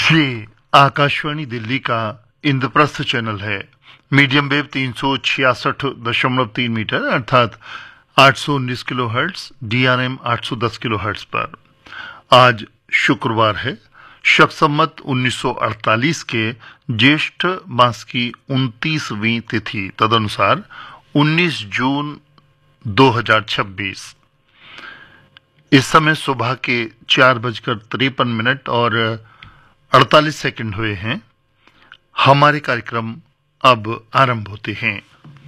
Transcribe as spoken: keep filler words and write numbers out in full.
ये आकाशवाणी दिल्ली का इंद्रप्रस्थ चैनल है। मीडियम वेव तीन सौ छियासठ दशमलव तीन मीटर अर्थात आठ सौ उन्नीस किलो हर्ट्स, डीआरएम आठ सौ दस किलो हर्ट्स पर आज शुक्रवार है, शक संवत उन्नीस सौ अड़तालीस के ज्येष्ठ मास की उनतीसवीं तिथि तदनुसार उन्नीस जून दो हजार छब्बीस। इस समय सुबह के चार बजकर तिरपन मिनट और अड़तालीस सेकंड हुए हैं। हमारे कार्यक्रम अब आरंभ होते हैं।